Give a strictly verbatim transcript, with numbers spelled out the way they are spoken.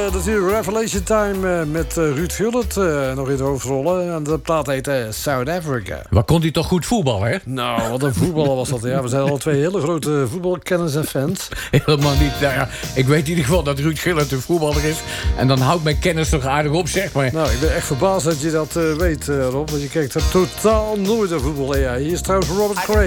uh, natuurlijk Revelation Time uh, met uh, Ruud Gullit uh, nog in de hoofdrollen. En de plaat heet uh, South Africa. Waar kon hij toch goed voetballen, hè? Nou, wat een voetballer was dat. Ja, we zijn alle twee hele grote voetbalkenners en fans. Helemaal niet. Nou ja, ik weet in ieder geval dat Ruud Gullit een voetballer is. En dan houdt mijn kennis toch aardig op, zeg maar. Nou, ik ben echt verbaasd dat je dat uh, weet, uh, Rob. Want je kijkt er totaal nooit naar voetbal. Ja, hier is trouwens Robert Cray.